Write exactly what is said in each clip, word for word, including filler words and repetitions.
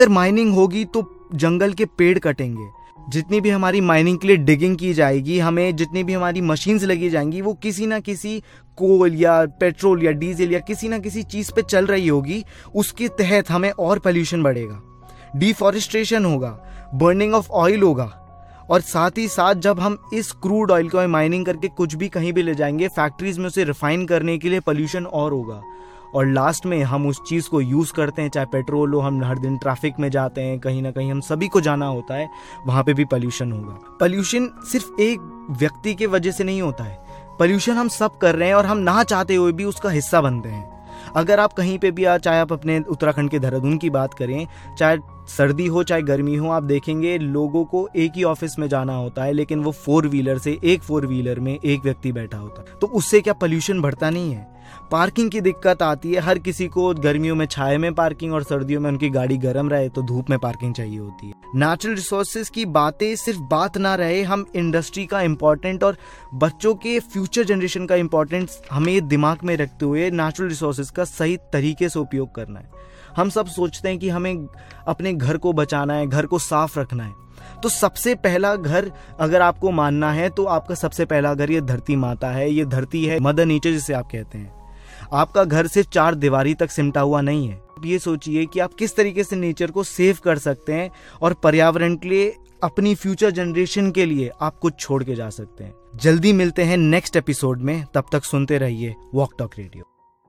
अगर माइनिंग होगी तो जंगल के पेड़ कटेंगे, जितनी भी हमारी माइनिंग के लिए डिगिंग की जाएगी, हमें जितनी भी हमारी मशीन्स लगी जाएंगी, वो किसी ना किसी कोल या पेट्रोल या डीजल या किसी ना किसी चीज पे चल रही होगी। उसके तहत हमें और पोल्यूशन बढ़ेगा, डिफॉरेस्टेशन होगा, बर्निंग ऑफ ऑयल होगा। और साथ ही साथ जब हम इस क्रूड ऑयल को माइनिंग करके कुछ भी कहीं भी ले जाएंगे, फैक्ट्रीज में उसे रिफाइन करने के लिए पोल्यूशन और होगा। और लास्ट में हम उस चीज़ को यूज़ करते हैं, चाहे पेट्रोल हो, हम हर दिन ट्रैफिक में जाते हैं, कहीं ना कहीं हम सभी को जाना होता है, वहाँ पे भी पोल्यूशन होगा। पोल्यूशन सिर्फ एक व्यक्ति के वजह से नहीं होता है, पोल्यूशन हम सब कर रहे हैं और हम ना चाहते हुए भी उसका हिस्सा बनते हैं। अगर आप कहीं पे भी आ, चाहे आप अपने उत्तराखंड के देहरादून की बात करें, चाहे सर्दी हो चाहे गर्मी हो, आप देखेंगे लोगों को एक ही ऑफिस में जाना होता है, लेकिन वो फोर व्हीलर से एक फोर व्हीलर में एक व्यक्ति बैठा होता है। तो उससे क्या पोल्यूशन बढ़ता नहीं है? पार्किंग की दिक्कत आती है, हर किसी को गर्मियों में छाए में पार्किंग और सर्दियों में उनकी गाड़ी गर्म रहे तो धूप में पार्किंग चाहिए होती है। नेचुरल रिसोर्सेज की बातें सिर्फ बात ना रहे, हम इंडस्ट्री का इम्पोर्टेंट और बच्चों के फ्यूचर जनरेशन का इम्पोर्टेंस हमें दिमाग में रखते हुए नेचुरल रिसोर्सेज का सही तरीके से उपयोग करना है। हम सब सोचते हैं कि हमें अपने घर को बचाना है, घर को साफ रखना है, तो सबसे पहला घर अगर आपको मानना है तो आपका सबसे पहला घर ये धरती माता है, ये धरती है, मदर नेचर जिसे आप कहते हैं। आपका घर सिर्फ चार दीवारी तक सिमटा हुआ नहीं है। ये सोचिए कि आप किस तरीके से नेचर को सेव कर सकते हैं और पर्यावरण के लिए, अपनी फ्यूचर जनरेशन के लिए आप कुछ छोड़ के जा सकते हैं। जल्दी मिलते हैं नेक्स्ट एपिसोड में, तब तक सुनते रहिए वॉक टॉक रेडियो।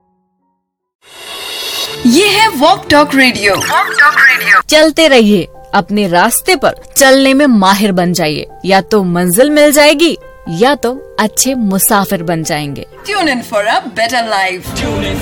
ये है walk talk radio. Walk talk radio चलते रहिए, अपने रास्ते पर चलने में माहिर बन जाइए। या तो मंजिल मिल जाएगी या तो अच्छे मुसाफिर बन जाएंगे। Tune in for a better life.